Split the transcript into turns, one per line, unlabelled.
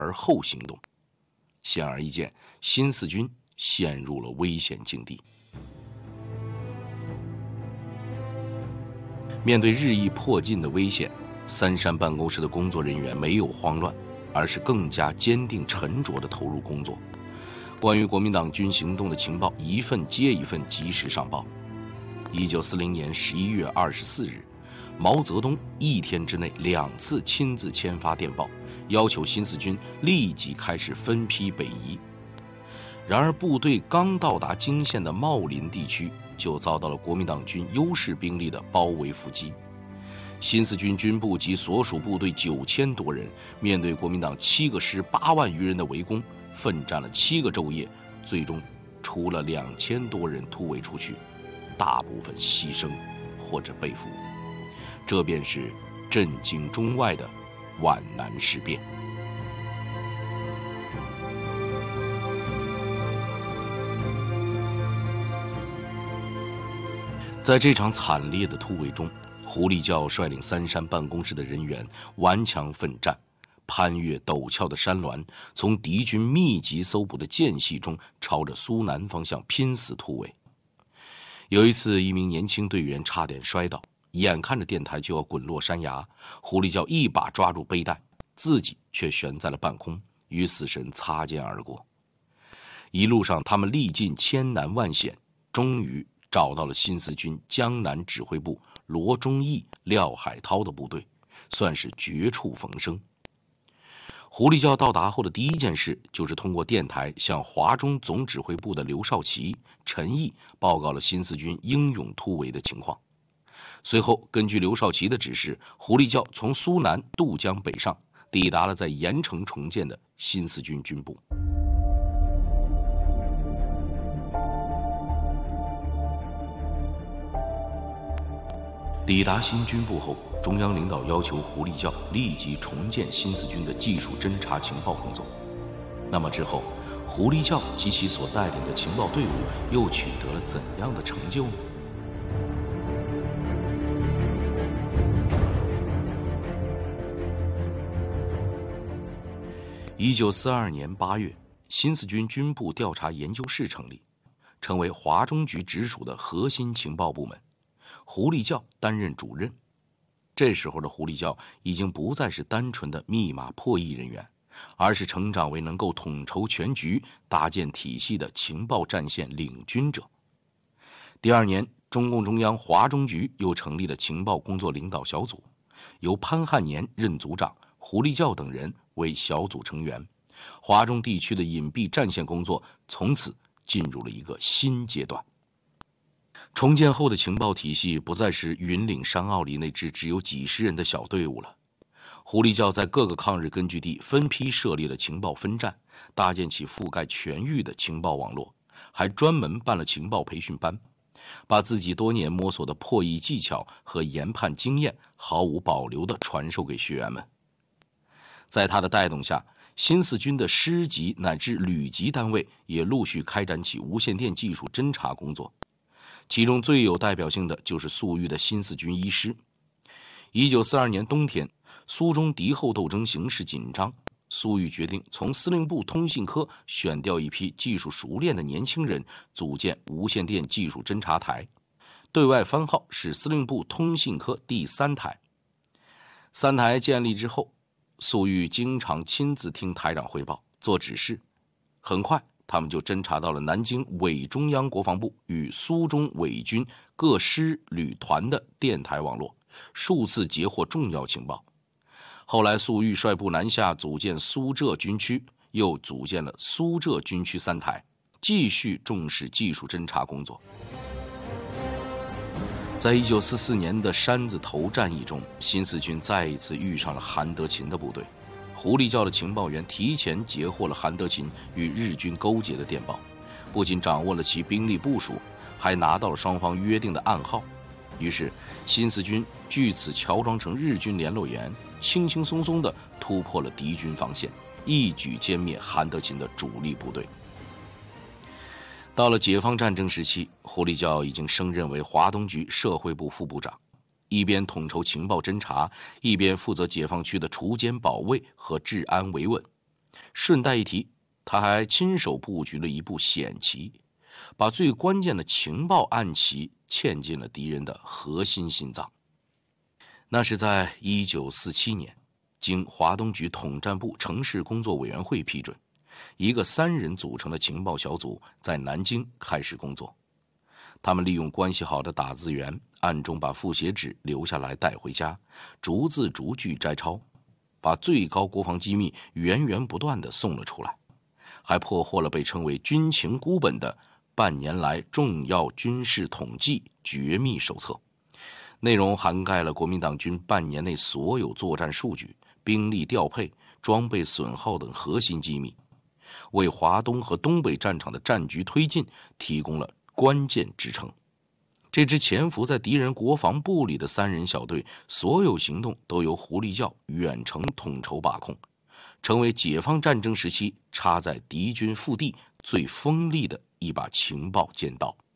而后行动。显而易见，新四军陷入了危险境地。面对日益迫近的危险，三山办公室的工作人员没有慌乱，而是更加坚定沉着地投入工作。关于国民党军行动的情报一份接一份及时上报。1940年11月24日，毛泽东一天之内2次亲自签发电报，要求新四军立即开始分批北移。然而部队刚到达泾县的茂林地区，就遭到了国民党军优势兵力的包围伏击。新四军军部及所属部队9000多人，面对国民党7个师8万余人的围攻，奋战了7个昼夜，最终除了2000多人突围出去，大部分牺牲或者被俘。这便是震惊中外的皖南事变。在这场惨烈的突围中，胡立教率领三山办公室的人员顽强奋战，攀越陡峭的山峦，从敌军密集搜捕的间隙中朝着苏南方向拼死突围。有一次，一名年轻队员差点摔倒，眼看着电台就要滚落山崖，胡立教一把抓住背带，自己却悬在了半空，与死神擦肩而过。一路上，他们历尽千难万险，终于找到了新四军江南指挥部罗忠义、廖海涛的部队，算是绝处逢生。胡立教到达后的第一件事，就是通过电台向华中总指挥部的刘少奇、陈毅报告了新四军英勇突围的情况。随后，根据刘少奇的指示，胡立教从苏南渡江北上，抵达了在盐城重建的新四军军部。抵达新军部后，中央领导要求胡立教立即重建新四军的技术侦察情报工作。那么之后，胡立教及其所带领的情报队伍又取得了怎样的成就呢？1942年8月，新四军军部调查研究室成立，成为华中局直属的核心情报部门。胡立教担任主任。这时候的胡立教已经不再是单纯的密码破译人员，而是成长为能够统筹全局、搭建体系的情报战线领军者。第2年，中共中央华中局又成立了情报工作领导小组，由潘汉年任组长，胡立教等人为小组成员。华中地区的隐蔽战线工作从此进入了一个新阶段。重建后的情报体系不再是云岭山坳里那支只有几十人的小队伍了。胡立教在各个抗日根据地分批设立了情报分站，搭建起覆盖全域的情报网络，还专门办了情报培训班，把自己多年摸索的破译技巧和研判经验毫无保留地传授给学员们。在他的带动下，新四军的师级乃至旅级单位也陆续开展起无线电技术侦察工作。其中最有代表性的就是粟裕的新四军一师。1942年冬天，苏中敌后斗争形势紧张，粟裕决定从司令部通信科选调一批技术熟练的年轻人，组建无线电技术侦察台，对外番号是司令部通信科第3台。3台建立之后，粟裕经常亲自听台长汇报，做指示。很快他们就侦察到了南京伪中央国防部与苏中伪军各师旅团的电台网络，数次截获重要情报。后来粟裕率部南下，组建苏浙军区，又组建了苏浙军区3台，继续重视技术侦察工作。在1944年的山子头战役中，新四军再一次遇上了韩德勤的部队。胡立教的情报员提前截获了韩德勤与日军勾结的电报，不仅掌握了其兵力部署，还拿到了双方约定的暗号。于是新四军据此乔装成日军联络员，轻轻松松地突破了敌军防线，一举歼灭韩德勤的主力部队。到了解放战争时期，胡立教已经升任为华东局社会部副部长，一边统筹情报侦察，一边负责解放区的锄奸保卫和治安维稳。 顺带一提，他还亲手布局了一步险棋，把最关键的情报暗棋嵌进了敌人的核心心脏。那是在1947年，经华东局统战部城市工作委员会批准，一个3人组成的情报小组在南京开始工作。他们利用关系好的打字员，暗中把复写纸留下来带回家，逐字逐句摘抄，把最高国防机密源源不断地送了出来，还破获了被称为军情孤本的半年来重要军事统计绝密手册，内容涵盖了国民党军半年内所有作战数据、兵力调配、装备损耗等核心机密，为华东和东北战场的战局推进提供了关键支撑。这支潜伏在敌人国防部里的3人小队，所有行动都由胡立教远程统筹把控，成为解放战争时期插在敌军腹地最锋利的一把情报尖刀。